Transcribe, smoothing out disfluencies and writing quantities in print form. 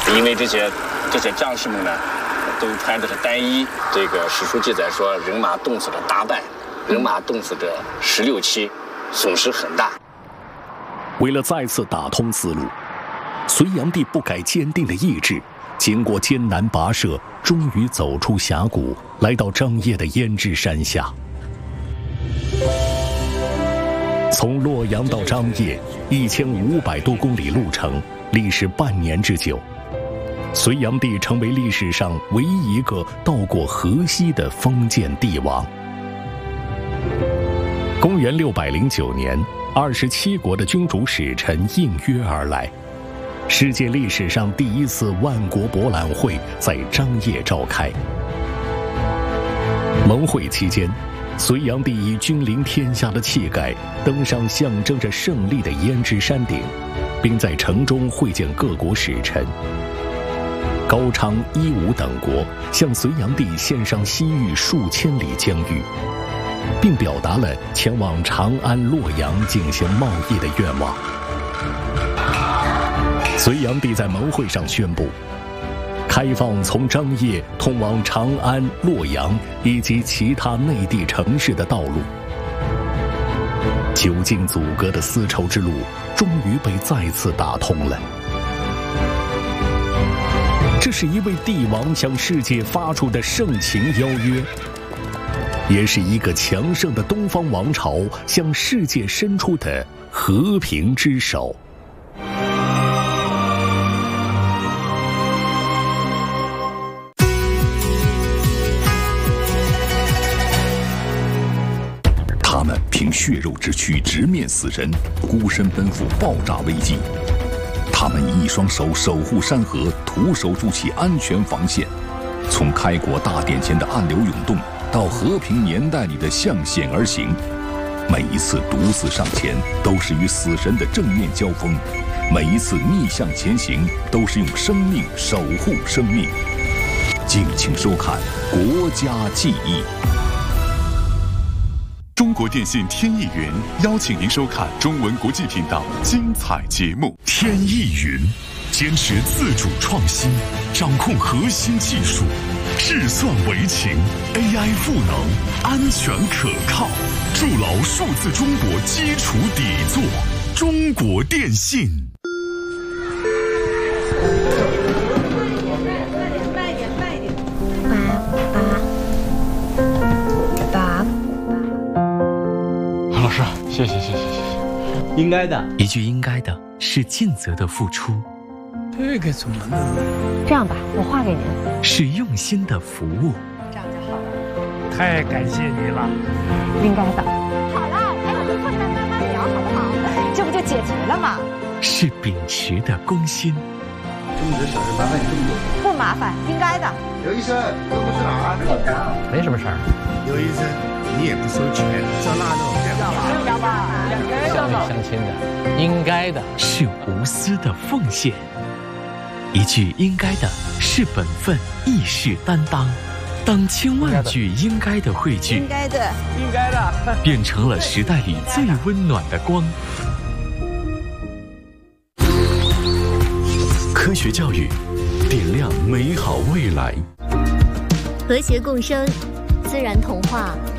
因为这些将士们呢，都穿的是单衣。这个史书记载说，人马冻死了大半，人马冻死着16期，损失很大。 为了再次打通思路，隋炀帝不改坚定的意志，经过艰难跋涉，终于走出峡谷，来到张掖的胭脂山下。从洛阳到张掖1500多公里路程，历时半年之久。隋炀帝成为历史上唯一一个到过河西的封建帝王。公元609年，27国的君主使臣应约而来，世界历史上第一次万国博览会在张掖召开。盟会期间，隋炀帝以君临天下的气概登上象征着胜利的胭脂山顶，并在城中会见各国使臣。高昌、伊吾等国向隋炀帝献上西域数千里疆域，并表达了前往长安、洛阳进行贸易的愿望。隋炀帝在盟会上宣布，开放从张掖通往长安、洛阳以及其他内地城市的道路。久经阻隔的丝绸之路终于被再次打通了。这是一位帝王向世界发出的盛情邀约，也是一个强盛的东方王朝向世界伸出的和平之手。 他们凭血肉之躯直面死神，孤身奔赴爆炸危机。他们以一双手守护山河，徒手筑起安全防线。从开国大典前的暗流涌动，到和平年代里的向险而行，每一次独自上前，都是与死神的正面交锋；每一次逆向前行，都是用生命守护生命。敬请收看《国家记忆》。 中国电信天翼云邀请您收看中文国际频道精彩节目。天翼云坚持自主创新，掌控核心技术，智算为情 ，AI 赋能，安全可靠，筑牢数字中国基础底座。中国电信。 老师，谢谢，应该的。 一句应该的是尽责的付出， 这个怎么能？ 这样吧，我画给您。 是用心的服务。 这样就好了。 太感谢你了。 应该的。好了，陪我们困难慢慢聊，好不好？这不就解决了吗？ 是秉持的公心。 中午的小事麻烦你这么做。 不麻烦，应该的。 刘医生，这不是哪儿？ 没什么事儿。 刘医生，你也不收钱，照那种。 相亲相亲的，应该的是无私的奉献。一句应该的是本分，亦是担当。当千万句应该的汇聚， 应该的， 应该的， 变成了时代里最温暖的光。科学教育，点亮美好未来。 和谐共生，自然童话